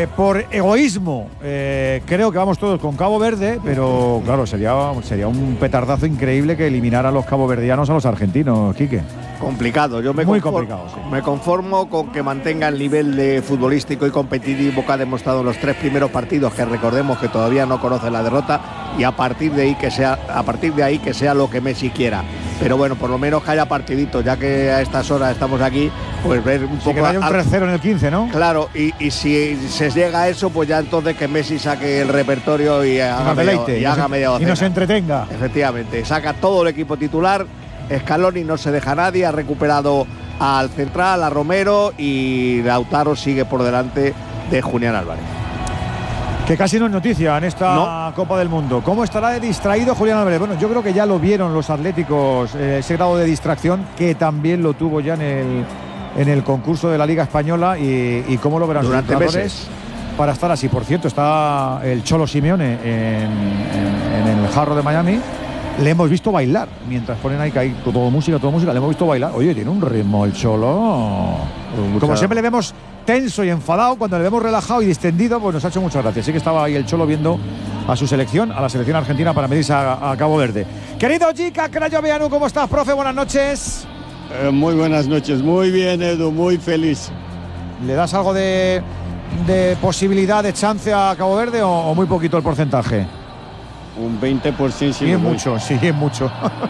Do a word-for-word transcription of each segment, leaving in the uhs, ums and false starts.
Eh, por egoísmo, eh, creo que vamos todos con Cabo Verde, pero claro, sería, sería un petardazo increíble que eliminara a los caboverdianos a los argentinos, Quique. Complicado, yo me, Muy conformo, complicado, sí. me conformo con que mantenga el nivel de futbolístico y competitivo que ha demostrado en los tres primeros partidos, que recordemos que todavía no conoce la derrota, y a partir de ahí que sea, a partir de ahí que sea lo que Messi quiera. Pero bueno, por lo menos que haya partiditos, ya que a estas horas estamos aquí, pues ver un Sí, poco. que haya un tres cero en el quince, ¿no? Claro, y, y si se llega a eso, pues ya entonces que Messi saque el repertorio y haga, y media, y haga media docena. Y nos entretenga. Efectivamente, saca todo el equipo titular. Scaloni no se deja a nadie, ha recuperado al central, a Romero, y Lautaro sigue por delante de Julián Álvarez. Que casi no es noticia en esta no. Copa del Mundo. ¿Cómo estará de distraído Julián Álvarez? Bueno, yo creo que ya lo vieron los atléticos, eh, ese grado de distracción que también lo tuvo ya en el, en el concurso de la Liga Española, y, y cómo lo verán durante sus meses para estar así. Por cierto, está el Cholo Simeone en, en, en el Jarro de Miami. Le hemos visto bailar mientras ponen ahí, que hay todo música, todo música. Le hemos visto bailar. Oye, tiene un ritmo el Cholo. Mucha... Como siempre le vemos tenso y enfadado, cuando le vemos relajado y distendido, pues nos ha hecho muchas gracias. Sí que estaba ahí el Cholo viendo a su selección, a la selección argentina, para medirse a, a Cabo Verde. Querido Jica Crayoveanu, ¿cómo estás, profe? Buenas noches. Eh, muy buenas noches. Muy bien, Edu. Muy feliz. ¿Le das algo de, de posibilidad, de chance a Cabo Verde o, o muy poquito el porcentaje? Un veinte por ciento. Sí, es mucho, sí, es mucho.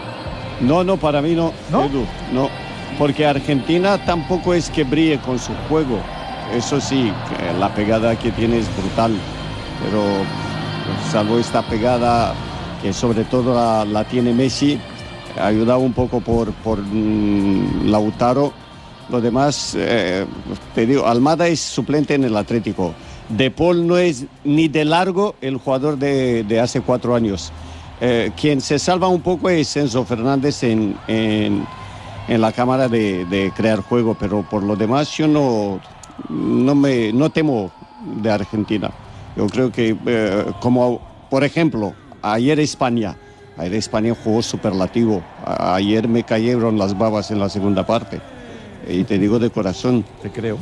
No, no, para mí no, ¿No? Edu, no. Porque Argentina tampoco es que brille con su juego. Eso sí, la pegada que tiene es brutal. Pero salvo esta pegada, que sobre todo la, la tiene Messi, ayudado un poco por, por mmm, Lautaro. Lo demás, eh, te digo, Almada es suplente en el Atlético. De Paul no es ni de largo el jugador de, de hace cuatro años. Eh, quien se salva un poco es Enzo Fernández en, en, en la cámara de, de crear juego, pero por lo demás yo no, no, me, no temo de Argentina. Yo creo que, eh, como por ejemplo, ayer España, ayer España jugó superlativo. Ayer me cayeron las babas en la segunda parte. Y te digo de corazón. Te creo.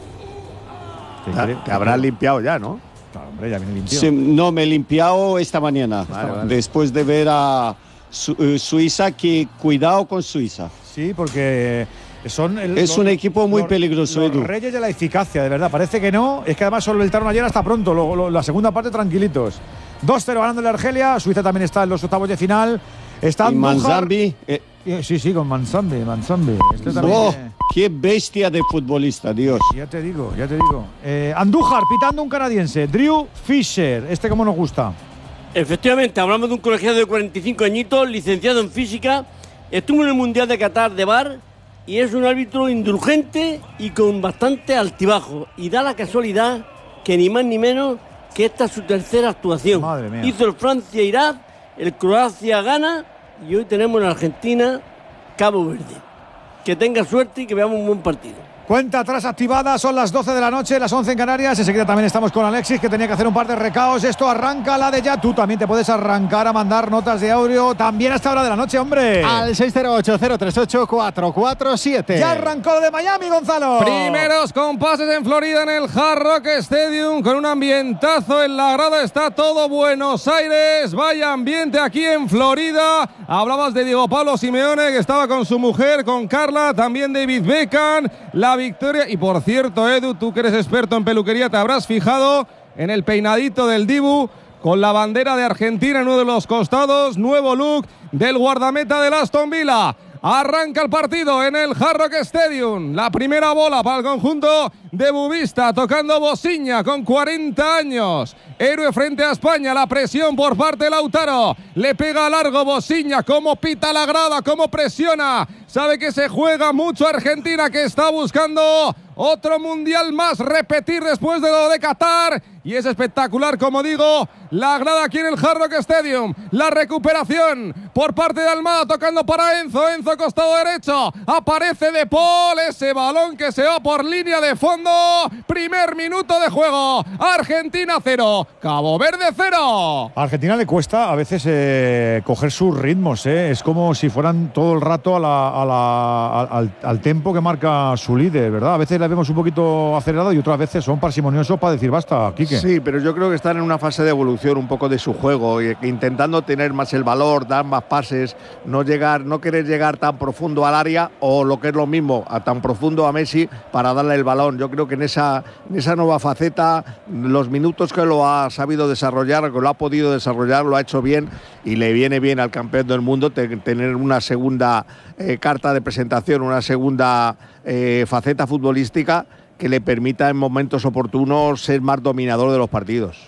Te, te habrás limpiado ya, ¿no? Claro, hombre, ya viene limpio. Sí, no, me he limpiado esta mañana. Vale, vale. Después de ver a Su, uh, Suiza, que cuidado con Suiza. Sí, porque son el, es los, un equipo muy los, peligroso, los Edu. Reyes de la eficacia, de verdad. Parece que no. Es que además solventaron ayer hasta pronto. Lo, lo, la segunda parte tranquilitos. dos cero ganándole a Argelia. Suiza también está en los octavos de final. Está y Manzambi. Eh, sí, sí, con Manzambi. Manzambi. Este también, oh, eh, ¡qué bestia de futbolista, Dios! Ya te digo, ya te digo. Eh, Andújar pitando un canadiense. Drew Fisher. Este como nos gusta. Efectivamente, hablamos de un colegiado de cuarenta y cinco añitos, licenciado en física. Estuvo en el Mundial de Qatar de V A R y es un árbitro indulgente y con bastante altibajo. Y da la casualidad que ni más ni menos que esta es su tercera actuación. Madre mía. Hizo el Francia-Irak, el Croacia-Ghana y hoy tenemos en Argentina Cabo Verde. Que tenga suerte y que veamos un buen partido. Cuenta atrás activada, son las doce de la noche, las once en Canarias. Enseguida también estamos con Alexis, que tenía que hacer un par de recaos. Esto arranca la de ya. Tú también te puedes arrancar a mandar notas de audio también a esta hora de la noche, hombre. Al seis cero ocho, cero tres ocho, cuatro cuatro siete. Ya arrancó lo de Miami, Gonzalo. Primeros compases en Florida, en el Hard Rock Stadium, con un ambientazo en la grada. Está todo Buenos Aires. Vaya ambiente aquí en Florida. Hablabas de Diego Pablo Simeone, que estaba con su mujer, con Carla. También David Beckham. La victoria. Y por cierto, Edu, tú que eres experto en peluquería, te habrás fijado en el peinadito del Dibu con la bandera de Argentina en uno de los costados. Nuevo look del guardameta del Aston Villa. Arranca el partido en el Hard Rock Stadium. La primera bola para el conjunto de Bubista, tocando Bosiña con cuarenta años. Héroe frente a España, la presión por parte de Lautaro. Le pega largo Bosiña, cómo pita la grada, cómo presiona. Sabe que se juega mucho Argentina, que está buscando otro mundial más, repetir después de lo de Qatar. Y es espectacular, como digo, la grada aquí en el Hard Rock Stadium. La recuperación por parte de Almada, tocando para Enzo. Enzo costado derecho. Aparece De Paul, ese balón que se va por línea de fondo. jugando. Primer minuto de juego. Argentina cero, Cabo Verde cero. A Argentina le cuesta a veces eh, coger sus ritmos, ¿eh? Es como si fueran todo el rato a la, a la, al, al tempo que marca su líder, ¿verdad? A veces la vemos un poquito acelerada y otras veces son parsimoniosos para decir basta, Quique. Sí, pero yo creo que están en una fase de evolución un poco de su juego, intentando tener más el valor, dar más pases, no llegar, no querer llegar tan profundo al área o lo que es lo mismo, a tan profundo a Messi para darle el balón. Yo creo que en esa, en esa nueva faceta, los minutos que lo ha sabido desarrollar, que lo ha podido desarrollar, lo ha hecho bien y le viene bien al campeón del mundo te, tener una segunda eh, carta de presentación, una segunda eh, faceta futbolística que le permita en momentos oportunos ser más dominador de los partidos.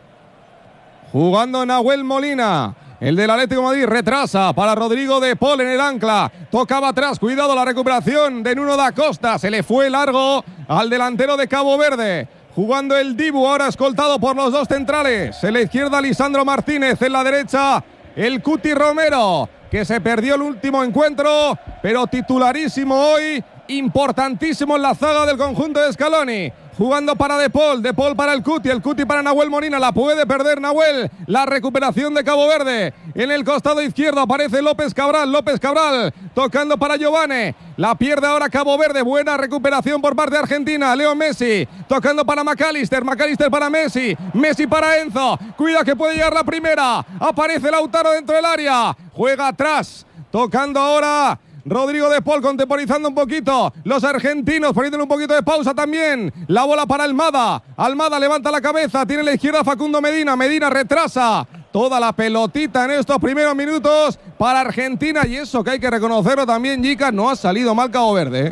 Jugando Nahuel Molina. El del Atlético de Madrid retrasa para Rodrigo de Paul en el ancla. Tocaba atrás, cuidado la recuperación de Nuno da Costa. Se le fue largo al delantero de Cabo Verde. Jugando el Dibu, ahora escoltado por los dos centrales. En la izquierda, Lisandro Martínez. En la derecha, el Cuti Romero, que se perdió el último encuentro, pero titularísimo hoy. Importantísimo en la zaga del conjunto de Scaloni. Jugando para De Paul, De Paul para el Cuti, el Cuti para Nahuel Molina, la puede perder Nahuel, la recuperación de Cabo Verde, en el costado izquierdo aparece López Cabral, López Cabral, tocando para Giovane, la pierde ahora Cabo Verde, buena recuperación por parte de Argentina, Leo Messi, tocando para McAllister, McAllister para Messi, Messi para Enzo, cuida que puede llegar la primera, aparece Lautaro dentro del área, juega atrás, tocando ahora Rodrigo de Paul, contemporizando un poquito. Los argentinos poniéndole un poquito de pausa también. La bola para Almada. Almada levanta la cabeza. Tiene la izquierda Facundo Medina. Medina retrasa toda la pelotita en estos primeros minutos para Argentina. Y eso que hay que reconocerlo también, Yica, no ha salido mal Cabo Verde.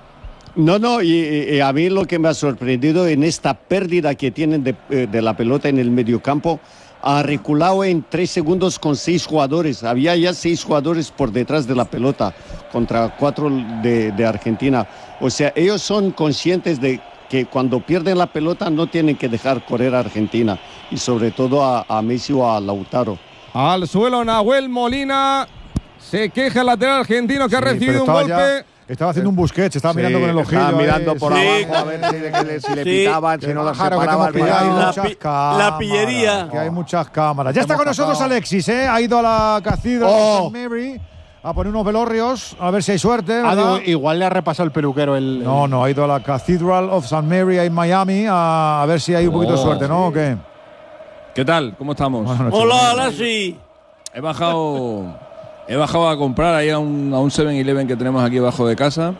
No, no, y, y a mí lo que me ha sorprendido en esta pérdida que tienen de, de la pelota en el mediocampo, ha reculado en tres segundos con seis jugadores. Había ya seis jugadores por detrás de la pelota contra cuatro de, de Argentina. O sea, ellos son conscientes de que cuando pierden la pelota no tienen que dejar correr a Argentina y sobre todo a, a Messi o a Lautaro. Al suelo Nahuel Molina. Se queja el lateral argentino que sí, ha recibido un golpe. Ya... Estaba haciendo un Busquets, estaba sí, mirando con el ojillo. Estaba mirando eh, por sí, abajo a ver si le, si le sí, pitaban, si no lo separaban. Que hay muchas la, cámaras, la pillería. Que hay muchas cámaras. Ya está con nosotros Alexis, ¿eh? Ha ido a la Cathedral oh. of Saint Mary a poner unos velorrios, a ver si hay suerte, ¿verdad? Ah, igual le ha repasado el peluquero el... No, no, ha ido a la Cathedral of Saint Mary en Miami a, a ver si hay un poquito oh, de suerte, ¿no? ¿O qué? ¿Qué tal? ¿Cómo estamos? Hola, Alexis. He bajado... He bajado a comprar ahí a un, a un seven eleven que tenemos aquí abajo de casa.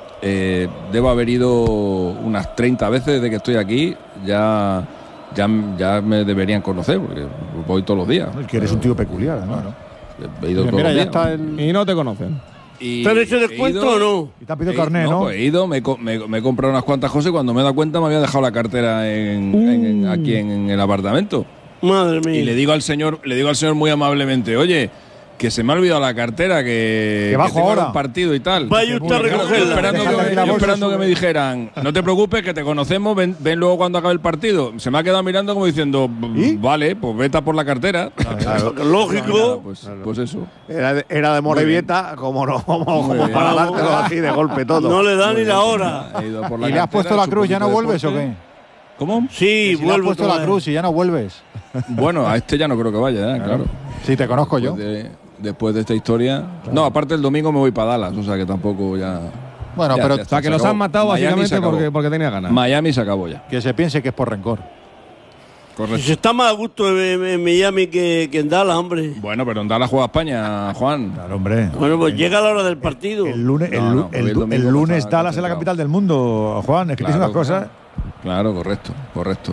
Eh, debo haber ido unas treinta veces desde que estoy aquí. Ya, ya, ya me deberían conocer porque voy todos los días. Es que eres un tío peculiar, ¿no? Bueno, he ido mira, todos mira, los ya días. está el... Y no te conocen. Y ¿te han hecho descuento o no? Y te han pedido carné, ¿no? No, pues he ido, me, me, me he comprado unas cuantas cosas y cuando me he dado cuenta me había dejado la cartera en, uh. en, en, aquí en, en el apartamento. Madre mía. Y le digo al señor, le digo al señor muy amablemente, oye, que se me ha olvidado la cartera, que, que, bajo que tengo ahora un partido y tal. Vaya usted a recogerla. Esperando, que, me, esperando que me dijeran, no te preocupes, que te conocemos, ven, ven luego cuando acabe el partido. Se me ha quedado mirando como diciendo, ¿y? Vale, pues vete a por la cartera. Claro, lógico. Nada, pues, claro. pues eso. Era de, era de Morevieta, como no, como, como para dártelo así de golpe todo. No le da ni la hora. ¿Y cartera, le has puesto la cruz? ¿Ya no vuelves o qué? ¿Cómo? Sí, si vuelvo. Le has puesto la cruz y ya no vuelves. Bueno, a este ya no creo que vaya, ¿eh? Claro. claro. Sí, te conozco yo. De, Después de esta historia. Claro. No, aparte el domingo me voy para Dallas, o sea que tampoco ya. Bueno, ya, pero. Ya está, o sea, que los han matado Miami básicamente porque, porque tenía ganas. Miami se acabó ya. Que se piense que es por rencor. Correcto. Si se está más a gusto en, en Miami que, que en Dallas, hombre. Bueno, pero en Dallas juega España, Juan. Claro, hombre. Bueno, pues eh, llega la hora del partido. El, el lunes, no, el, no, el, el, el lunes Dallas es la capital del mundo, Juan. Es que claro, tienes unas cosas. Claro, correcto, correcto.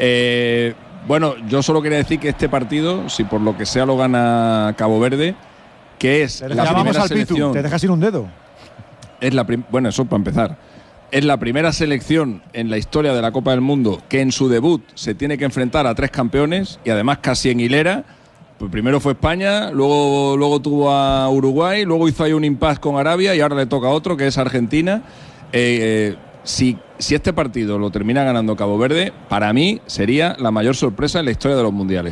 Eh. Bueno, yo solo quería decir que este partido, si por lo que sea lo gana Cabo Verde, que es la primera al selección. Pitu, te dejas sin un dedo. Es la bueno, eso para empezar. Es la primera selección en la historia de la Copa del Mundo que en su debut se tiene que enfrentar a tres campeones y además casi en hilera. Pues primero fue España, luego, luego tuvo a Uruguay, luego hizo ahí un impasse con Arabia y ahora le toca a otro que es Argentina. Eh, eh, si, si este partido lo termina ganando Cabo Verde, para mí sería la mayor sorpresa en la historia de los mundiales.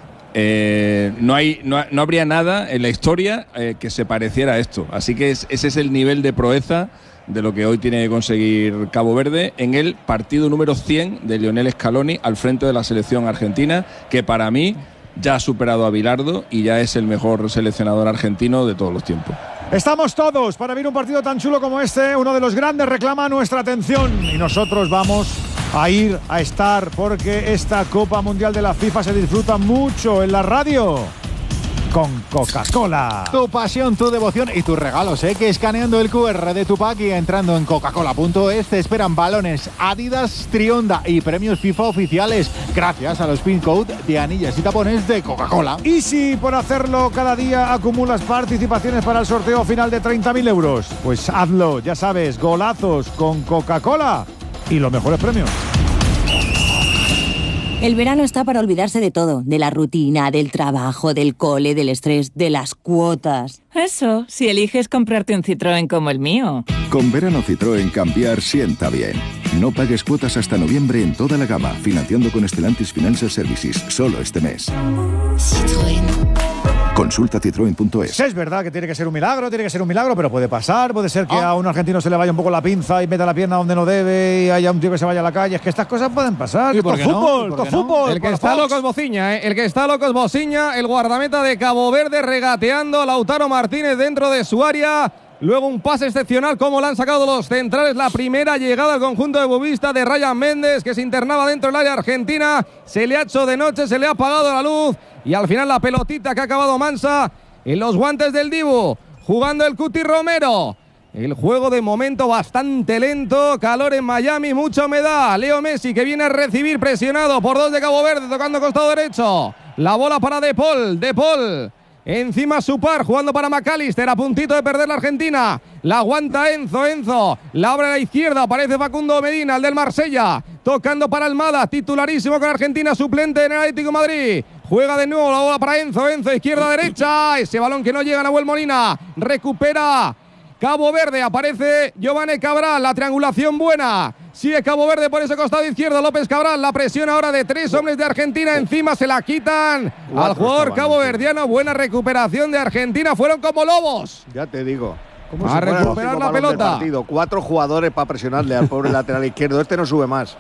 Eh, no, hay, no, no habría nada en la historia eh, que se pareciera a esto. Así que es, ese es el nivel de proeza de lo que hoy tiene que conseguir Cabo Verde en el partido número cien de Lionel Scaloni al frente de la selección argentina, que para mí ya ha superado a Bilardo y ya es el mejor seleccionador argentino de todos los tiempos. Estamos todos para ver un partido tan chulo como este. Uno de los grandes reclama nuestra atención y nosotros vamos a ir a estar, porque esta Copa Mundial de la FIFA se disfruta mucho en la radio con Coca-Cola. Tu pasión, tu devoción y tus regalos, ¿eh? Que escaneando el cu erre de tu pack y entrando en coca cola punto es te esperan balones Adidas, Trionda y premios FIFA oficiales gracias a los pin code de anillas y tapones de Coca-Cola. Y si por hacerlo cada día acumulas participaciones para el sorteo final de treinta mil euros, pues hazlo, ya sabes, golazos con Coca-Cola y los mejores premios. El verano está para olvidarse de todo, de la rutina, del trabajo, del cole, del estrés, de las cuotas. Eso, si eliges comprarte un Citroën como el mío. Con verano Citroën cambiar sienta bien. No pagues cuotas hasta noviembre en toda la gama, financiando con Stellantis Financial Services, solo este mes. Citroën. Consulta citroen punto es. Es verdad que tiene que ser un milagro, tiene que ser un milagro, pero puede pasar, puede ser que oh. a un argentino se le vaya un poco la pinza y meta la pierna donde no debe y haya un tío que se vaya a la calle. Es que estas cosas pueden pasar. ¿Y por qué no? Fútbol, todo fútbol. El que está Fox. loco es Bociña, ¿eh? El que está loco es Bociña, el guardameta de Cabo Verde regateando a Lautaro Martínez dentro de su área. Luego un pase excepcional, como lo han sacado los centrales. La primera llegada al conjunto de Boavista de Ryan Méndez, que se internaba dentro del área argentina. Se le ha hecho de noche, se le ha apagado la luz. Y al final la pelotita que ha acabado Mansa en los guantes del Dibu. Jugando el Cuti Romero. El juego de momento bastante lento. Calor en Miami, mucha humedad. Leo Messi, que viene a recibir, presionado por dos de Cabo Verde, tocando costado derecho. La bola para De Paul. De Paul. Encima su par, jugando para McAllister, a puntito de perder la Argentina. La aguanta Enzo, Enzo. La abre a la izquierda, aparece Facundo Medina, el del Marsella. Tocando para Almada, titularísimo con Argentina, suplente en el Atlético de Madrid. Juega de nuevo la bola para Enzo, Enzo, izquierda-derecha. Ese balón que no llega a Nahuel Molina. Recupera Cabo Verde, aparece Giovanni Cabral, la triangulación buena. Sigue Cabo Verde por ese costado izquierdo, López Cabral, la presión ahora de tres hombres de Argentina, encima se la quitan al jugador caboverdiano. Buena recuperación de Argentina, fueron como lobos. Ya te digo. ¿Cómo a recuperar la pelota? Cuatro jugadores para presionarle al pobre lateral izquierdo, este no sube más.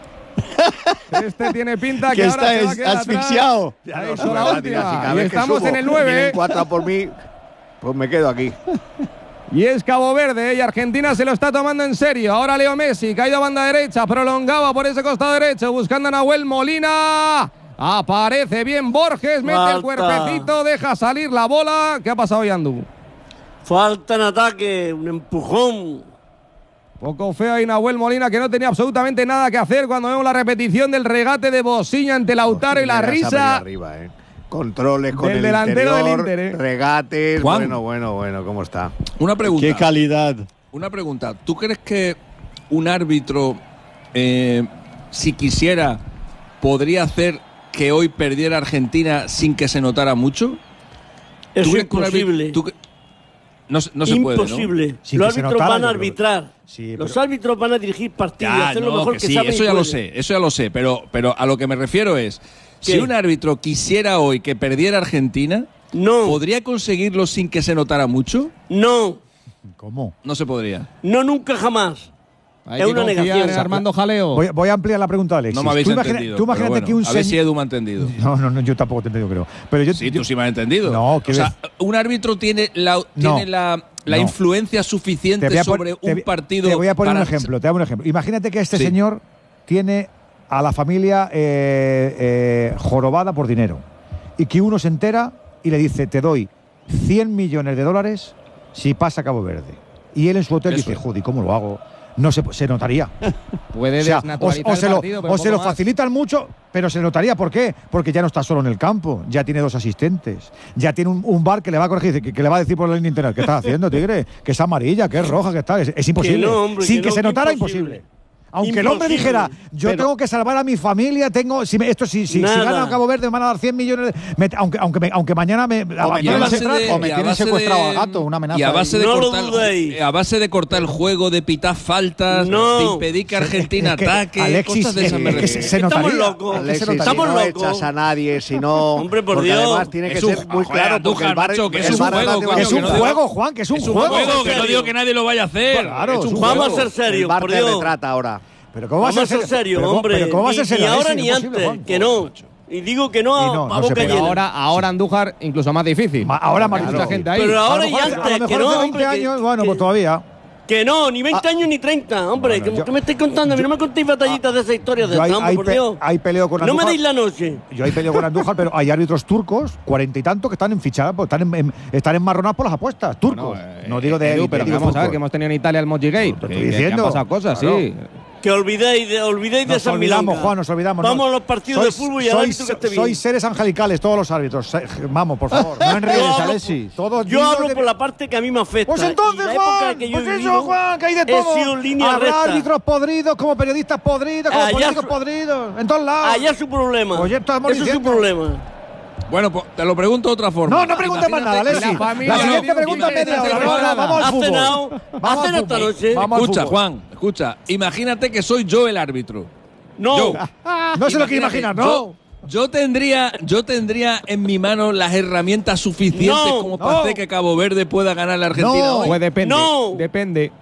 Este tiene pinta que, que ahora está se va a asfixiado. Ya no sube más, tira, si y estamos subo, en el nueve. Cuatro por mí, pues me quedo aquí. Y es Cabo Verde, ¿eh? Y Argentina se lo está tomando en serio. Ahora Leo Messi, caído a banda derecha, prolongaba por ese costado derecho, buscando a Nahuel Molina. Aparece bien Borges, mete Falta. el cuerpecito, deja salir la bola. ¿Qué ha pasado, Yandu? Falta en ataque, un empujón. Poco feo ahí Nahuel Molina, que no tenía absolutamente nada que hacer cuando vemos la repetición del regate de Bociña ante Lautaro. Bociña y la risa. Arriba, ¿eh? Controles con del el delantero interior, del Inter, ¿eh? regates. Juan. Bueno, bueno, bueno, ¿cómo está? Una pregunta. Qué calidad. Una pregunta. ¿Tú crees que un árbitro, eh, si quisiera, podría hacer que hoy perdiera Argentina sin que se notara mucho? Es imposible. Tú, no, no se puede, ¿no? Imposible. Los árbitros van a arbitrar. Sí, pero... Los árbitros van a dirigir partidos, ya, hacer no, lo mejor que, que sí, saben. Eso ya pueden. lo sé, eso ya lo sé, pero, pero a lo que me refiero es, ¿qué? Si un árbitro quisiera hoy que perdiera Argentina, no. ¿podría conseguirlo sin que se notara mucho? No. ¿Cómo? No se podría. No, nunca jamás. Hay es que una negación. En Armando Jaleo. Voy, voy a ampliar la pregunta, Alexis. No me habéis tú entendido. Imagina, tú imagínate bueno, que un a ver señ... si Edu me ha entendido. No, no, no, yo tampoco te he entendido, creo. Pero yo, sí, yo... tú sí me has entendido. No, o sea, ves? un árbitro tiene la, no, tiene la, la no. influencia suficiente sobre te, un partido. Te voy a poner para... un ejemplo. Te hago un ejemplo. Imagínate que este sí. señor tiene a la familia eh, eh, jorobada por dinero y que uno se entera y le dice: te doy cien millones de dólares si pasa a Cabo Verde. Y él en su hotel Eso dice: joder, ¿cómo lo hago? No se, se notaría. Puede o sea, desnaturalizar o, o se el lo, partido, pero o se lo más. facilitan mucho, pero se notaría. ¿Por qué? Porque ya no está solo en el campo, ya tiene dos asistentes, ya tiene un, un bar que le va a corregir, que, que le va a decir por la línea de internet: ¿qué estás haciendo, tigre? Que es amarilla, que es roja, que está. Es, es imposible. Que no, hombre, Sin que, que no, se notara, imposible. imposible. Aunque el hombre dijera, yo Pero- tengo que salvar a mi familia, tengo, si me- esto si, si, si Nada. gana Cabo Verde me van a dar cien millones, me- aunque, aunque, me- aunque mañana me Y a abandonen el base central, de- o me y a tienen base secuestrado de- al gato, una amenaza Y a base de No lo cortar, dudéis. a base de cortar el juego, de pitar faltas, No. de impedir que Argentina es que, ataque, Alexis, cosas de esas es me que se, refiero. se Estamos notaría. locos. Es que se Alexis, si notaría. Estamos no locos. echas a nadie, si no. Hombre, por porque Dios. además tiene que Es un- ser muy joder, claro, porque el Andújar, bar, macho, que el es un bar juego, además te va a coño, Es que un no contar. digo- juego, Juan, que es un Es un juego. juego, que no digo que nadie lo vaya a hacer. Claro, es un es un Vamos juego. a ser serios, El bar por te Dios. retrata ahora. Pero cómo va Vamos a ser ser serios, pero cómo- hombre. pero cómo va a ser Ni- serio, ni ahora Alexis, ni imposible, antes, Juan. que no. Y digo que no, Y a- no, a no se boca puede. Pero llena. ahora, ahora Andújar incluso más difícil. Ma- ahora más Hay difícil. mucha gente ahí. Pero A lo ahora y mejor- antes, a lo mejor que hace no, veinte hombre. que- años, bueno, que- pues todavía. Que no, ni veinte años ni treinta, hombre. Bueno, ¿Qué, yo- qué me estáis contando? A mí no me contéis batallitas de esa historia de Yo ahí, Trump, ahí por pe- Dios. ahí peleo con No me Andújar. deis la noche. Yo ahí peleo con Andújar, pero hay árbitros turcos, cuarenta y tantos, que están en fichada, pues, están, en, en- están enmarronados por las apuestas. Turcos. Bueno, eh, no digo de Edu, élite, pero digo vamos a ver turcos. que hemos tenido en Italia el Mojigate. Te estoy que- que diciendo. han pasado cosas, Claro. sí. Que olvidéis de, olvidéis de Nos San olvidamos, Milanga. Juan, nos olvidamos. Vamos no. a los partidos Sois- de fútbol y al sois- árbitro que esté bien. Sois seres angelicales, todos los árbitros. Se- Vamos, por favor. No Yo enredes, hablo- Alexis. Todos Yo dignos hablo de- por la parte que a mí me afecta. Pues entonces, Y la época Juan, que yo he pues eso, vivido, Juan, que hay de he todo. sido línea Habrá recta. árbitros podridos, como periodistas podridos, como Allá políticos su- podridos, en todos lados. Allá es su problema. Oye, estamos Eso es su diciendo. problema. Bueno, pues te lo pregunto de otra forma. No, no preguntes más nada, Imagínate que Alexis. la familia La siguiente de Dios pregunta es quiere media que hora. se No, no, sepa vamos al ¿Has fútbol. cenado? Vamos ¿Has al cenado esta fútbol. noche? Vamos al Escucha, fútbol. Juan, escucha. Imagínate que soy yo el árbitro. No. Yo. No se lo quiere Imagínate, imaginar, ¿no? Yo, yo tendría, yo tendría en mi mano las herramientas suficientes No, como para no. hacer que Cabo Verde pueda ganar a la Argentina No. hoy. Pues depende. No. Depende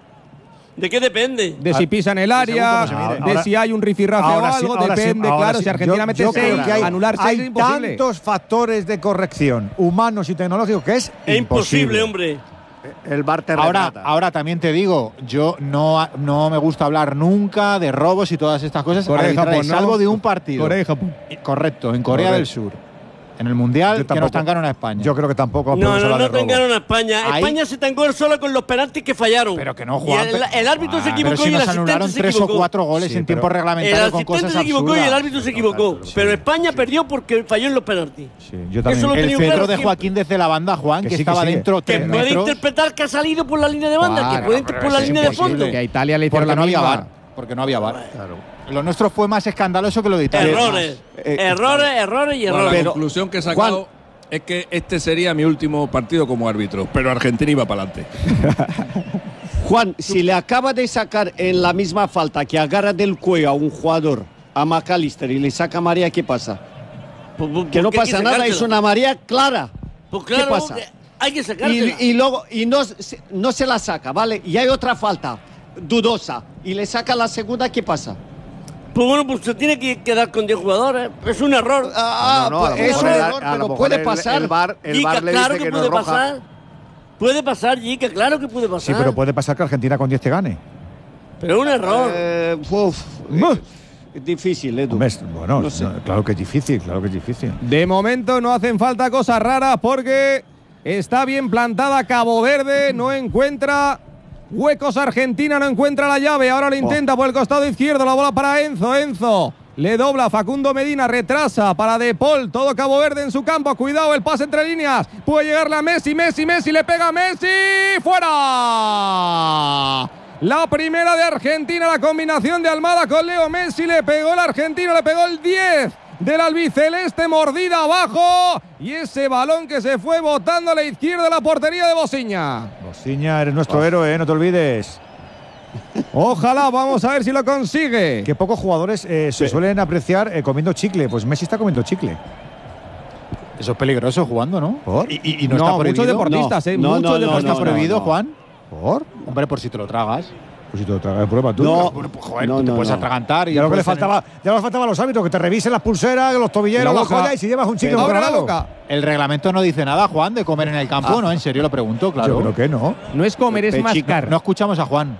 ¿De qué depende? de si pisan el área, según cómo se mire. de Ahora- si hay un rifirrafe o Ahora sí, algo. ahora sí, Depende, ahora claro. sí. Si Argentina Yo- mete yo creo seis, que hay- anular seis hay es imposible. tantos factores de corrección humanos y tecnológicos que es Es imposible, imposible. hombre. El bar te Ahora, retrata. ahora también te digo, yo no, no me gusta hablar nunca de robos y todas estas cosas, Corea y arbitrales, Japón, ¿no? salvo de un partido. Corea y Japón. Correcto, en Corea Correcto. del Sur. En el Mundial Yo que tampoco- nos tancaron a España. Yo creo que tampoco No, podemos no, hablar no de robo. tangaron a España. Ahí- España se tangó sola con los penaltis que fallaron. Pero que no, Y Juan. el, pero- el árbitro se Ah, equivocó pero si y el nos asistente anularon se tres equivocó. o cuatro goles Sí, en tiempo pero- El reglamentario con asistente cosas se equivocó y el absurdas. árbitro se equivocó. Sí. Pero España perdió porque falló en los penaltis. Sí, yo también. Eso lo El tenía centro claro de siempre. Joaquín desde la banda, Juan, Que que, sí, que estaba sí. dentro Que tres puede metros. interpretar que ha salido por la línea de banda, que Claro, puede pero ir por la es línea de imposible. fondo. Que a Italia le hicieron Porque la no había misma. bar. Porque no había bar. Lo nuestro fue más escandaloso que lo de Italia. Errores, Eh, errores, errores y Bueno, errores. la Pero- conclusión que he sacado es que este sería mi último partido como árbitro, pero Argentina iba para adelante. Juan, si le acaba de sacar en la misma falta que agarra del cuello a un jugador, a McAllister, y le saca María, ¿qué pasa? Pues, pues, Que no ¿por qué hay pasa nada, sacársela? es una María clara. Pues claro, ¿Qué pasa? hay que sacársela. Y, y luego y no, se- no se la saca, ¿vale? Y hay otra falta dudosa y le saca la segunda, ¿qué pasa? Pues bueno, pues se tiene que quedar con diez jugadores. Es un error. Ah, No, no, a lo pues es mejor un el- error, a lo pero mejor puede el- pasar. El bar, el Jica, bar le claro dice que que no puede es roja. pasar. Puede pasar, Jica, claro que puede pasar. Sí, pero puede pasar que Argentina con diez te gane. Pero es un error. Eh, uf, Buh. es difícil, Edu. Hombre, es- bueno, No sé. no, claro que es difícil, claro que es difícil. De momento no hacen falta cosas raras porque está bien plantada Cabo Verde, no encuentra huecos Argentina, no encuentra la llave, ahora lo intenta por el costado izquierdo, la bola para Enzo, Enzo le dobla Facundo Medina, retrasa para De Paul, todo Cabo Verde en su campo, cuidado el pase entre líneas, puede llegarle a Messi, Messi, Messi, le pega a Messi, fuera. La primera de Argentina, la combinación de Almada con Leo Messi, le pegó el argentino, le pegó el diez del albiceleste, mordida abajo y ese balón que se fue botando a la izquierda de la portería de Bosiña. Bosiña, eres nuestro héroe, ¿eh? No te olvides. Ojalá, vamos a ver si lo consigue. Que pocos jugadores eh, se suelen apreciar eh, comiendo chicle. Pues Messi está comiendo chicle. Eso es peligroso jugando, ¿no? ¿Por? Y, y- y no, No, está muchos prohibido. deportistas, No, ¿eh? no, muchos no, ¿No deportistas. está no, prohibido, no. Juan? ¿Por? Hombre, por si te lo tragas. Pues si te lo tragas, prueba tú. No. Pues, joder, No, te no, puedes no. atragantar. Y Ya lo que le puedes tener- faltaba, ya le faltaba a los árbitros, que te revisen las pulseras, los tobilleros, La las boca. joyas y si llevas un chicle Abre la controlado. boca. El reglamento no dice nada, Juan, de comer en el campo, ¿no? En serio lo pregunto, claro. Yo creo que no. No es comer, es Pechica. mascar. No escuchamos a Juan.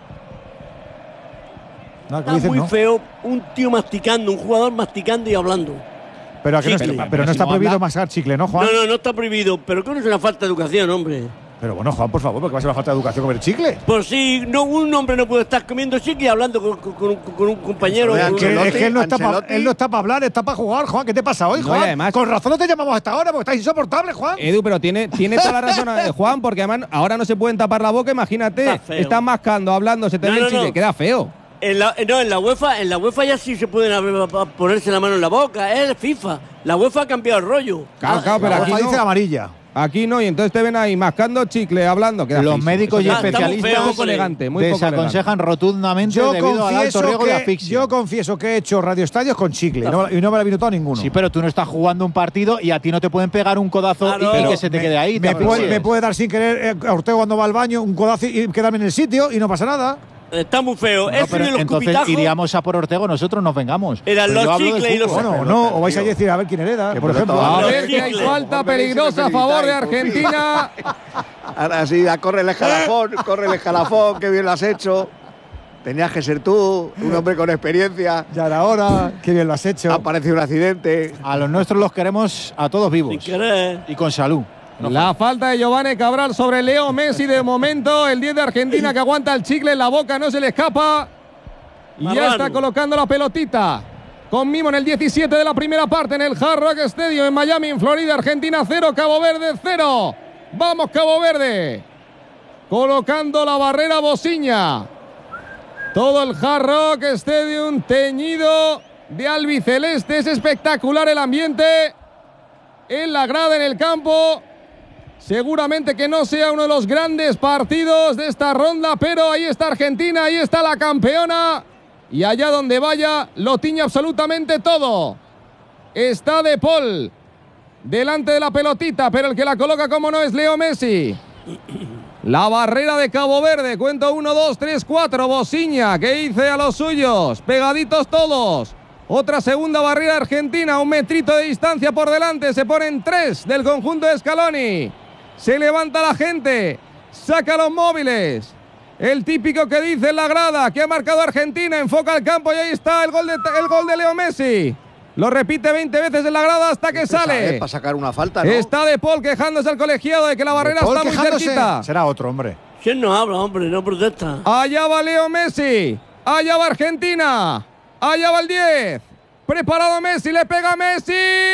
No, ¿qué Está dices? muy No. feo un tío masticando, un jugador masticando y hablando. Pero, ¿a que no, Chicle. está- pero Pero no si está no prohibido habla- mascar chicle, ¿no, Juan? No, no, no está prohibido, pero creo que es una falta de educación, hombre. Pero bueno, Juan, por favor, porque va a ser una falta de educación comer chicle. Por si no, un hombre no puede estar comiendo chicle y hablando con, con- con un, con un compañero. Oigan, con Que- un- Ancelotti, es que él no, está pa- Ancelotti. él no está para hablar, está para jugar, Juan. ¿Qué te pasa hoy, No, Juan? y además- Con razón no te llamamos hasta ahora, porque estás insoportable, Juan. Edu, pero tiene, tiene toda la razón, eh, Juan, porque además ahora no se pueden tapar la boca, imagínate. Está feo. Están mascando, hablando, se te No, ve el no, chicle, no. queda feo. En la, no, en la UEFA, en la UEFA ya sí se pueden abrir, ponerse la mano en la boca, es el FIFA. La UEFA ha cambiado el rollo. Claro, claro, pero La aquí UEFA no. dice amarilla. Aquí no, y entonces te ven ahí mascando chicle, hablando. Queda Los físico. médicos y Eso está- está muy especialistas feo, poco elegante, muy poco desaconsejan rotundamente Yo debido al alto confieso, riesgo de que, asfixia. yo confieso que he hecho radioestadios con chicle y no, y no me lo ha minutado ninguno. Sí, pero tú no estás jugando un partido y a ti no te pueden pegar un codazo Claro. y, y que se te me, quede ahí. Me te puede, asfixies. me puede dar sin querer eh, a Ortega cuando va al baño un codazo y quedarme en el sitio y no pasa nada. Está muy feo. No, Eso pero y los entonces cupitajos iríamos a por Ortega, nosotros nos vengamos. eran Pero yo los hablo de chicles y los... fútbol. Bueno, no, o vais a decir a ver quién hereda, Que por por ejemplo. todo- A Los ver, que hay chicles. falta Por venir, peligrosa a me favor de felicitáis, Argentina. Ahora sí, ya corre el escalafón, corre el escalafón, qué bien lo has hecho. Tenías que ser tú, un hombre con experiencia. Ya era hora, qué bien lo has hecho. Ha aparecido un accidente. A los nuestros los queremos a todos vivos Sin querer. y con salud. La falta de Giovanni Cabral sobre Leo Messi de momento. El diez de Argentina que aguanta el chicle en la boca, no se le escapa. Y ya Marrano. está colocando la pelotita. Con mimo en el diecisiete de la primera parte en el Hard Rock Stadium en Miami, en Florida. Argentina cero, Cabo Verde cero. Vamos, Cabo Verde. Colocando la barrera Bosiña. Todo el Hard Rock Stadium teñido de albiceleste. Es espectacular el ambiente en la grada, en el campo. Seguramente que no sea uno de los grandes partidos de esta ronda, pero ahí está Argentina, ahí está la campeona. Y allá donde vaya, lo tiñe absolutamente todo. Está De Paul delante de la pelotita, pero el que la coloca como no es Leo Messi. La barrera de Cabo Verde, cuento uno, dos, tres, cuatro. Bosiña, que dice a los suyos, pegaditos todos. Otra segunda barrera argentina, un metrito de distancia por delante. Se ponen tres del conjunto de Scaloni. Se levanta la gente, saca los móviles. El típico que dice en la grada, que ha marcado Argentina, enfoca el campo y ahí está el gol de, el gol de Leo Messi. Lo repite veinte veces en la grada hasta que sale. Para sacar una falta, ¿no? Está De Paul quejándose al colegiado de que la barrera De Paul está muy quejándose. cerquita. Será otro, hombre. ¿Quién no habla, hombre? No protesta. Allá va Leo Messi. Allá va Argentina. Allá va el diez. Preparado Messi. Le pega Messi.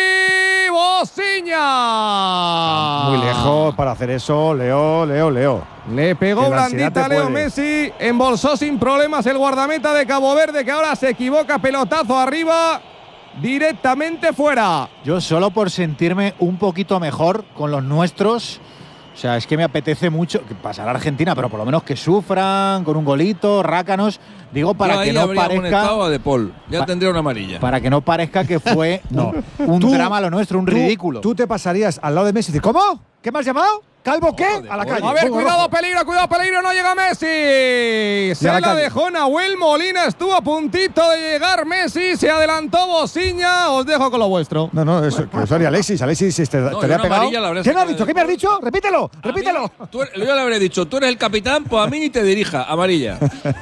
Bosiña. Muy lejos para hacer eso. Leo, Leo, Leo. Le pegó Que la ansiedad blandita a te Leo puede. Messi. Embolsó sin problemas el guardameta de Cabo Verde, que ahora se equivoca. Pelotazo arriba. Directamente fuera. Yo solo por sentirme un poquito mejor con los nuestros. O sea, es que me apetece mucho que pasar a Argentina, pero por lo menos que sufran con un golito, rácanos. Digo, para Yo ahí que no habría parezca amonestado a De Paul. Ya Pa- tendría una amarilla. para que no parezca que fue No. un Tú- drama lo nuestro, un Tú- ridículo. Tú te pasarías al lado de Messi y dices, ¿cómo? ¿Qué me has llamado? ¿Calvo qué? de A la Paul. calle. A ver, Fuego cuidado, rojo. peligro, cuidado, peligro, no llega Messi. Se Ya la la calle. dejó Nahuel Molina, estuvo a puntito de llegar Messi, se adelantó Bosiña, os dejo con lo vuestro. No, no, eso, que eso haría Alexis. Alexis te, te yo habría una pegado. amarilla la habría ¿Qué me has sacado dicho? de ¿Qué me has Paul. dicho? Repítelo, A mí, repítelo. tú eres- yo le habría dicho, tú eres el capitán, pues a mí ni te dirija, amarilla.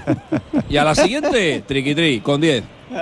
Y a la siguiente, triqui-tri, con diez. Y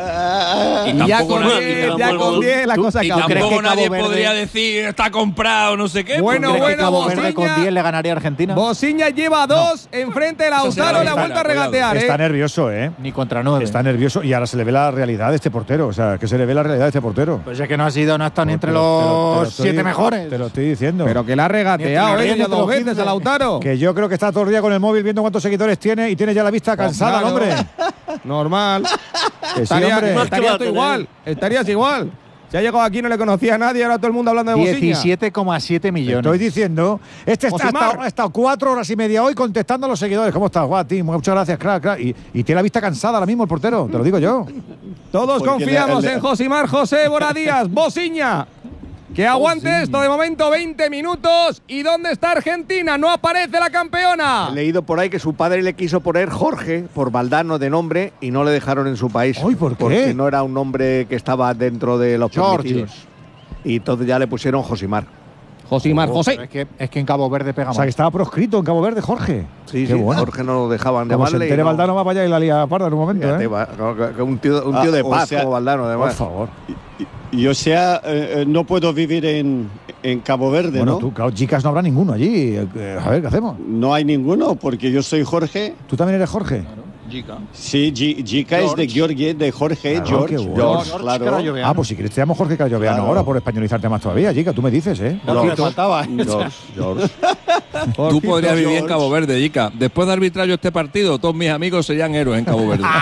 Y ya tampoco con nadie- diez, y ya tampoco- con diez la ¿tú- cosa y cambia. crees Tampoco que Cabo nadie Verde- podría decir, está comprado, no sé qué. Bueno, porque- ¿Crees que bueno, Cabo Verde Bosiña. con diez le ganaría a Argentina? Bosiña lleva dos enfrente de Esa será Lautaro, la le ha vuelto a ventana, regatear. Está ¿eh? nervioso, ¿eh? Ni contra nueve. Está nervioso y ahora se le ve la realidad de este portero. O sea, que se le ve la realidad de este portero. Pues es que no ha sido, no están Te entre lo- te lo- te lo los estoy- siete mejores. Te lo estoy diciendo. Pero que la ha regateado, Ni ¿eh? entre Ya los dos quince. veces a Lautaro. Que yo creo que está todo el día con el móvil viendo cuántos seguidores tiene y tiene ya la vista cansada, el claro. hombre. Normal. Que sí, Estaría, hombre. Más que estarías va a tú tener. igual. Estarías igual. Se ha llegado aquí, no le conocía a nadie, ahora todo el mundo hablando de Bosiña. diecisiete coma siete Te millones. estoy diciendo. Este está, ha, Josimar. estado, ha estado cuatro horas y media hoy contestando a los seguidores. ¿Cómo estás, Guati? Muchas gracias, crack, crack. Y, y tiene la vista cansada ahora mismo el portero, te lo digo yo. Todos Porque confiamos le- le- en Josimar José Boradías, Bosiña. Que aguante esto de momento veinte minutos. ¿Y dónde está Argentina? No aparece la campeona. He leído por ahí que su padre le quiso poner Jorge por Valdano de nombre y no le dejaron en su país. Ay, ¿por qué? Porque no era un nombre que estaba dentro de los George. permitidos. Y entonces ya le pusieron Josimar. Josimar José. Es que, es que en Cabo Verde pega O sea, que más. estaba proscrito en Cabo Verde, Jorge. Sí, Qué sí, bueno. Jorge no lo dejaban Como se llamarle. y entere no- Valdano va para allá y la lía parda en un momento, Fíjate, ¿eh? va, no, que- que un tío, un Ah, tío de o paz sea, como Valdano, Por además. favor. Y o sea, eh, eh, no puedo vivir en, en Cabo Verde, Bueno, ¿no? tú, claro, chicas no habrá ninguno allí. Eh, A ver, ¿qué hacemos? No hay ninguno, porque yo soy Jorge. ¿Tú también eres Jorge? Jica. Sí, Gi- Jica es de George, de Jorge, Claro, George, qué bueno. George, George claro. Carayoveano. Ah, pues si quieres te llamo Jorge Carayoveano Claro. ahora por españolizarte más todavía, chica, tú me dices, ¿eh? Lo que faltaba. George, George. Tú podrías vivir en George. Cabo Verde, Jica. Después de arbitrar yo este partido, todos mis amigos serían héroes en Cabo Verde.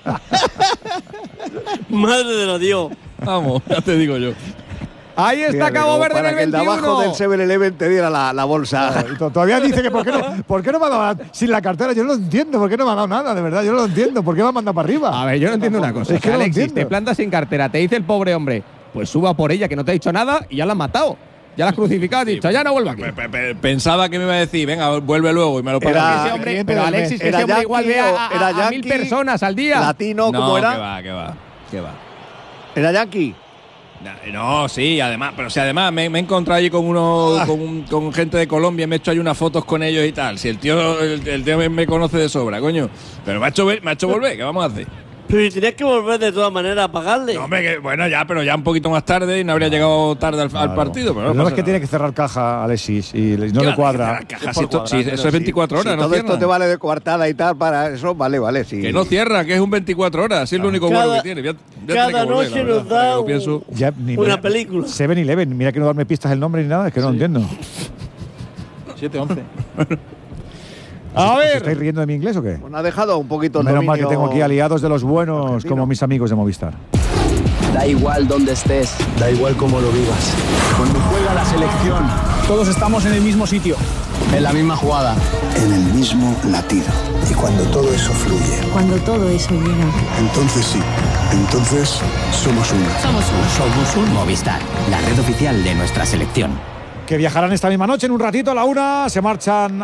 Madre de la Dios. Vamos, ya te digo yo. Ahí está Fíjate, Cabo como Verde en para el que el de abajo veintiuno. del seven eleven te diera la, la bolsa. Y to- Todavía dice que por qué no, por qué no me ha dado sin la cartera. Yo no lo entiendo, por qué no me ha dado nada, de verdad, yo no lo entiendo. ¿Por qué me ha mandado para arriba? A ver, yo no entiendo una cosa. Es que no lo Alexis, entiendo. te plantas sin cartera, te dice el pobre hombre, pues suba por ella, que no te ha dicho nada y ya la has matado. Ya la has crucificado, has dicho, ya no vuelvo aquí. Pe- pe- pe- Pensaba que me iba a decir, venga, vuelve luego y me lo Era- paga. Ese hombre- cliente pero del Alexis, mes. que Era ese hombre yankee igual ve a, o a- era a mil yankee, personas al día. Latino, No, ¿cómo que era? va, que va, que va. ¿Era yankee? No, sí, además, pero si además me, me he encontrado allí con uno, con, con gente de Colombia, me he hecho ahí unas fotos con ellos y tal. Si el tío, el, el tío me, me conoce de sobra, coño. Pero me ha hecho, ver- me ha hecho volver, ¿qué vamos a hacer? Pero si tenías que volver de todas maneras a pagarle. No, hombre, que, bueno, ya, pero ya un poquito más tarde y no habría llegado tarde al, al Claro. partido. Pero El no problema es pasa que nada. tiene que cerrar caja, Alexis, y le- no le cuadra. Caja, si esto- si eso es veinticuatro horas, Si no todo cierra. esto te vale de coartada y tal, para eso, vale, vale. Sí. Que no cierra, que es un veinticuatro horas, así es lo único Cada- bueno que tiene. Voy a- voy a tener cada que volver, noche la verdad, nos da ahora que lo un- pienso. Ya, ni- Una mira, película. seven eleven, mira que no darme pistas el nombre ni nada, es que no lo entiendo. siete once. A ¿Os ver, estáis riendo de mi inglés o qué? Bueno, ha dejado un poquito el Menos mal que dominio tengo aquí aliados de los buenos argentino. como mis amigos de Movistar. Da igual donde estés, da igual cómo lo vivas. Cuando juega la selección, todos estamos en el mismo sitio, en la misma jugada, en el mismo latido. Y cuando todo eso fluye, Cuando todo eso llega. entonces sí, entonces somos uno. Somos un, somos un Movistar, la red oficial de nuestra selección. Que viajarán esta misma noche en un ratito a la una, se marchan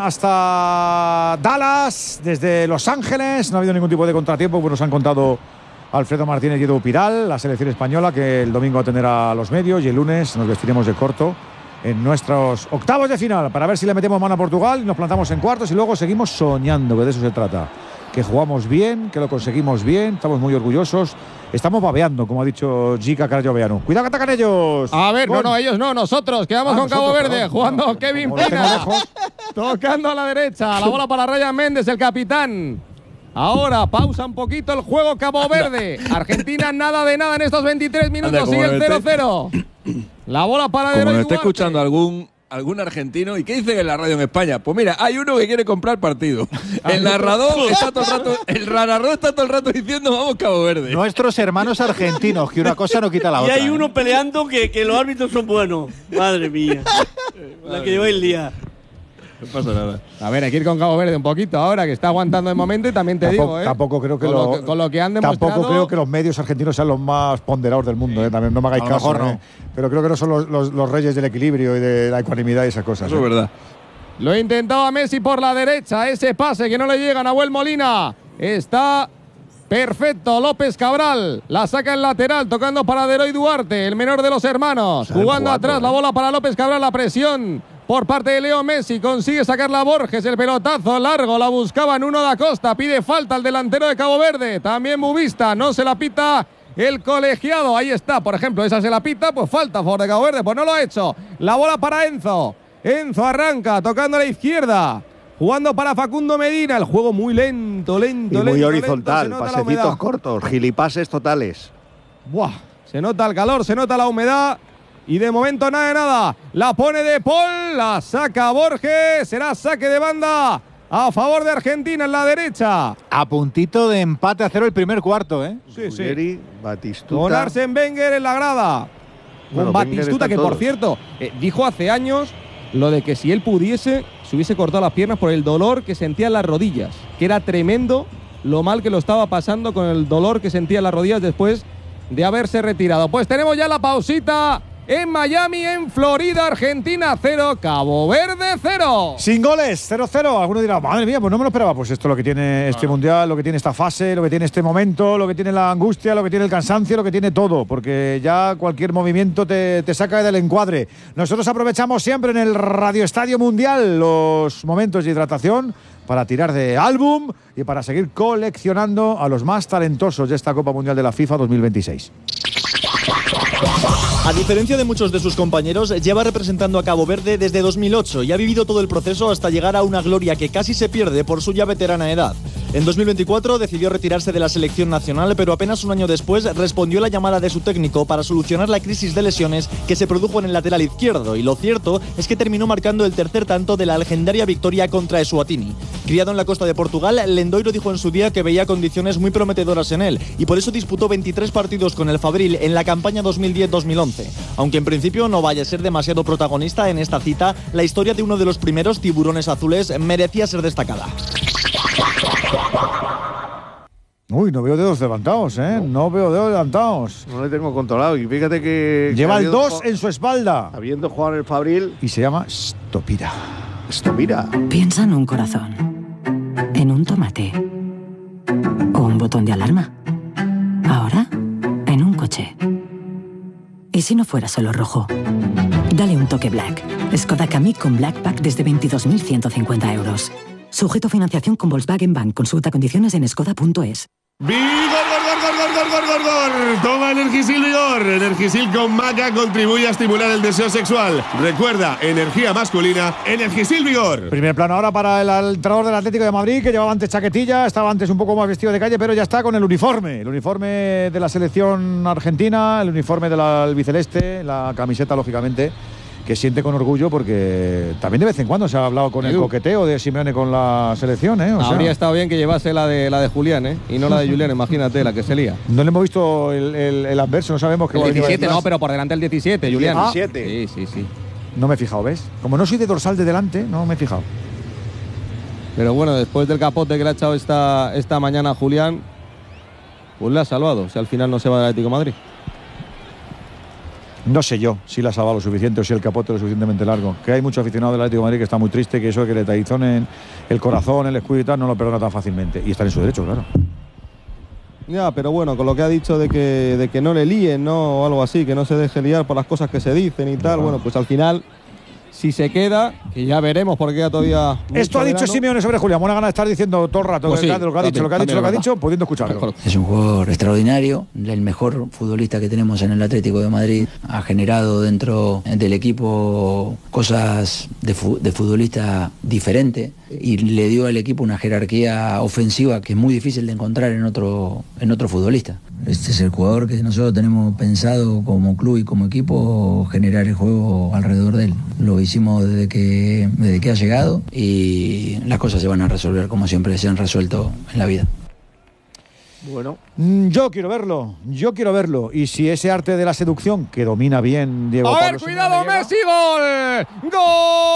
hasta Dallas desde Los Ángeles, no ha habido ningún tipo de contratiempo, pues nos han contado Alfredo Martínez y Edu Piral, la selección española, que el domingo atenderá a los medios y el lunes nos vestiremos de corto en nuestros octavos de final para ver si le metemos mano a Portugal y nos plantamos en cuartos y luego seguimos soñando, que de eso se trata. Que jugamos bien, que lo conseguimos bien, estamos muy orgullosos. Estamos babeando, como ha dicho Jica Carayoveano. ¡Cuidado que atacan ellos! a ver, no, Gol. no, ellos no, nosotros, quedamos Ah, con Cabo nosotros, Verde, perdón. jugando No, Kevin como lo tengo Pina, lejos. tocando a la derecha, la bola para Ryan Méndez, el capitán. Ahora pausa un poquito el juego Cabo Verde. Argentina nada de nada en estos veintitrés minutos, Anda, como sigue el no cero esté- cero. La bola para Como Leroy nos esté Duarte. escuchando algún algún argentino, ¿y qué dicen en la radio en España? Pues mira, hay uno que quiere comprar partido. El narrador está todo el rato, el narrador está todo el rato diciendo vamos Cabo Verde. Nuestros hermanos argentinos, que una cosa no quita la Y otra. hay ¿eh? uno peleando que, que los árbitros son buenos. Madre mía. La que lleva el día. No pasa nada. A ver, hay que ir con Cabo Verde un poquito ahora, que está aguantando de momento y también te Tampoco, digo, ¿eh? tampoco creo que con lo, lo que, con lo que han demostrado. tampoco creo que los medios argentinos sean los más ponderados del mundo, ¿eh? También no me hagáis A lo caso, mejor no. ¿eh? Pero creo que no son los, los- los reyes del equilibrio y de la ecuanimidad y esas cosas. Eso ¿eh? es verdad. Lo intentaba Messi por la derecha, ese pase que no le llega a Nahuel Molina. Está perfecto López Cabral, la saca en lateral, tocando para Leroy Duarte, el menor de los hermanos. Salen Jugando cuatro, atrás, ¿eh? la bola para López Cabral, la presión por parte de Leo Messi, consigue sacarla a Borges, el pelotazo largo, la buscaba Nuno da Costa, pide falta al delantero de Cabo Verde, también Bubista, no se la pita el colegiado, ahí está, por ejemplo, esa se la pita, pues falta a favor de Cabo Verde, pues no lo ha hecho. La bola para Enzo, Enzo arranca, tocando a la izquierda, jugando para Facundo Medina, el juego muy lento, lento, Y lento. muy lento, horizontal, se nota la pasecitos humedad. cortos, gilipases totales. Buah, se nota el calor, se nota la humedad. Y de momento nada de nada. La pone De Paul, la saca Borges. Será saque de banda a favor de Argentina en la derecha. A puntito de empate a cero el primer cuarto, ¿eh? Sí, sí. Ruggeri, Batistuta. Con Arsene Wenger en la grada. Bueno, Con Wenger Batistuta, están que por todos. cierto, eh, dijo hace años lo de que si él pudiese, se hubiese cortado las piernas por el dolor que sentía en las rodillas. Que era tremendo lo mal que lo estaba pasando con el dolor que sentía en las rodillas después de haberse retirado. Pues tenemos ya la pausita en Miami, en Florida, Argentina cero, Cabo Verde cero. Sin goles, cero cero. Alguno dirá, madre mía, pues no me lo esperaba. Pues esto es lo que tiene este mundial, lo que tiene esta fase, lo que tiene este momento, lo que tiene la angustia, lo que tiene el cansancio, lo que tiene todo. Porque ya cualquier movimiento te, te saca del encuadre. Nosotros aprovechamos siempre en el Radio Estadio Mundial los momentos de hidratación para tirar de álbum y para seguir coleccionando a los más talentosos de esta Copa Mundial de la FIFA dos mil veintiséis. A diferencia de muchos de sus compañeros, lleva representando a Cabo Verde desde dos mil ocho y ha vivido todo el proceso hasta llegar a una gloria que casi se pierde por su ya veterana edad. En dos mil veinticuatro decidió retirarse de la selección nacional, pero apenas un año después respondió a la llamada de su técnico para solucionar la crisis de lesiones que se produjo en el lateral izquierdo, y lo cierto es que terminó marcando el tercer tanto de la legendaria victoria contra Eswatini. Criado en la costa de Portugal, Lendoiro dijo en su día que veía condiciones muy prometedoras en él, y por eso disputó veintitrés partidos con el Fabril en la campaña dos mil diez dos mil once. Aunque en principio no vaya a ser demasiado protagonista en esta cita, la historia de uno de los primeros tiburones azules merecía ser destacada. Uy, no veo dedos levantados, ¿eh? No, no veo dedos levantados. No le tengo controlado. Y fíjate que... Lleva que el dos en su espalda. Habiendo jugado en el Fabril... Y se llama Stopira. Stopira. Piensa en un corazón, en un tomate o un botón de alarma. Ahora, en un coche. ¿Y si no fuera solo rojo? Dale un toque Black. Skoda Kamiq con Black Pack desde veintidós mil ciento cincuenta euros. Sujeto a financiación con Volkswagen Bank. Consulta condiciones en skoda punto es. ¡Vigor, gor, gor, gor, gor, gor, gor! Toma Energisil Vigor. Energisil con maca contribuye a estimular el deseo sexual. Recuerda, energía masculina, Energisil Vigor. Primer plano ahora para el entrenador del Atlético de Madrid, que llevaba antes chaquetilla, estaba antes un poco más vestido de calle, pero ya está con el uniforme. El uniforme de la selección argentina, el uniforme del albiceleste, la camiseta, lógicamente, que siente con orgullo, porque también de vez en cuando se ha hablado con el coqueteo de Simeone con la selección, ¿eh? O Habría sea, estado bien que llevase la de la de Julián, ¿eh? Y no la de Julián, imagínate, la que se lía. no le hemos visto el, el, el adverso, no sabemos qué. El diecisiete, no, pero por delante el diecisiete, Julián. Ah, Sí, sí, sí. No me he fijado, ¿ves? Como no soy de dorsal de delante, no me he fijado. Pero bueno, después del capote que le ha echado esta, esta mañana a Julián, pues le ha salvado, si al final no se va del Atlético de Madrid. No sé yo si la ha salvado lo suficiente o si el capote lo suficientemente largo. Que hay muchos aficionados del Atlético de Madrid que está muy triste, que eso de que le traicionen el corazón, el escudo y tal, no lo perdona tan fácilmente. Y está en su derecho, claro. Ya, pero bueno, con lo que ha dicho de que, de que no le líen, ¿no? O algo así, que no se deje liar por las cosas que se dicen y tal, no. Bueno, pues al final, si se queda, que ya veremos porque queda todavía. Esto ha dicho verano. Simeone sobre Julián. Buena gana de estar diciendo todo el rato Pues que, sí, de lo que ha dicho, lo que ha dicho, lo que ha dicho, pudiendo escucharlo. Es un jugador extraordinario, el mejor futbolista que tenemos en el Atlético de Madrid. Ha generado dentro del equipo cosas de, fu de futbolista diferente y le dio al equipo una jerarquía ofensiva que es muy difícil de encontrar en otro, en otro futbolista. Este es el jugador que nosotros tenemos pensado como club y como equipo generar el juego alrededor de él. Lo hicimos desde que, desde que ha llegado y las cosas se van a resolver como siempre se han resuelto en la vida. Bueno. Yo quiero verlo, yo quiero verlo. Y si ese arte de la seducción que domina bien Diego A Pablo ver, cuidado, Simeone llega, Messi, gol. ¡Gol!